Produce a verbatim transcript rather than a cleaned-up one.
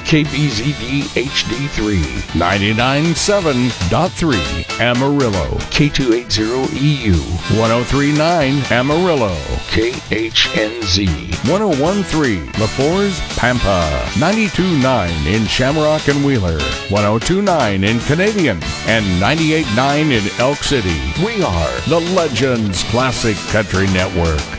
K B Z D H D three, ninety-nine point seven point three Amarillo, K two eighty E U, one oh three point nine Amarillo, K H N Z, one oh one point three LaForce Pampa, ninety-two point nine in Shamrock and Wheeler, one oh two point nine in Canadian, and ninety-eight point nine in Elk City. We are the Legends Classic Country Network.